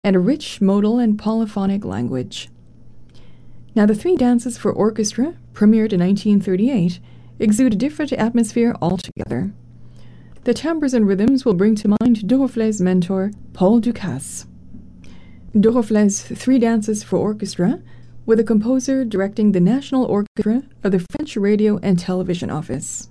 and a rich modal and polyphonic language. Now, the three dances for orchestra, premiered in 1938, exude a different atmosphere altogether. The timbres and rhythms will bring to mind Duruflé's mentor, Paul Dukas. Duruflé's three dances for orchestra, with a composer directing the National Orchestra of the French Radio and Television Office.